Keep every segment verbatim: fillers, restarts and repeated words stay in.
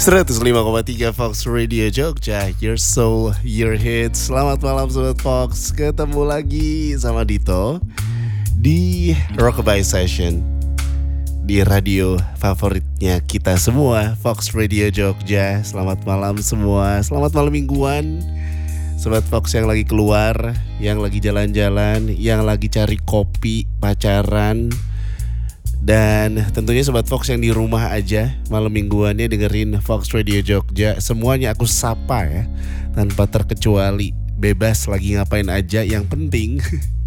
seratus lima koma tiga Fox Radio Jogja, your soul, your hits. Selamat malam Sobat Fox, ketemu lagi sama Dito di Rockabye Session di radio favoritnya kita semua, Fox Radio Jogja. Selamat malam semua, selamat malam mingguan Sobat Fox yang lagi keluar, yang lagi jalan-jalan, yang lagi cari kopi, pacaran. Dan tentunya Sobat Fox yang di rumah aja malam mingguannya dengerin Fox Radio Jogja. Semuanya aku sapa ya, tanpa terkecuali. Bebas lagi ngapain aja, yang penting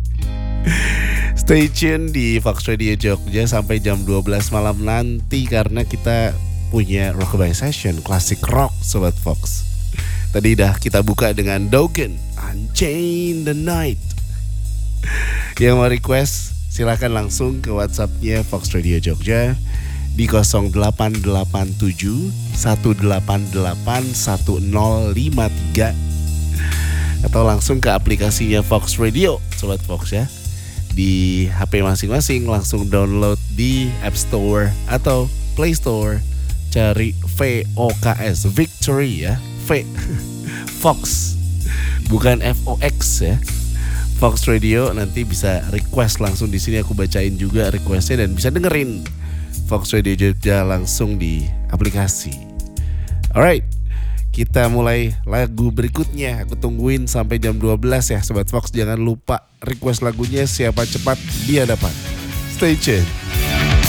stay tune di Fox Radio Jogja sampai jam dua belas malam nanti. Karena kita punya Rockabye Session, klasik rock Sobat Fox. Tadi dah kita buka dengan Dogen, Unchain the Night. Yang mau request silakan langsung ke WhatsApp-nya Fox Radio Jogja di nol delapan delapan tujuh satu delapan delapan satu nol lima tiga atau langsung ke aplikasinya Fox Radio Sobat Fox ya. Di H P masing-masing langsung download di App Store atau Play Store, cari V O K S, Victory ya, V Fox bukan F O X ya. Fox Radio, nanti bisa request langsung di sini, aku bacain juga requestnya dan bisa dengerin Fox Radio Jogja langsung di aplikasi. Alright, kita mulai lagu berikutnya. Aku tungguin sampai jam dua belas ya Sobat Fox. Jangan lupa request lagunya, siapa cepat dia dapat. Stay tuned.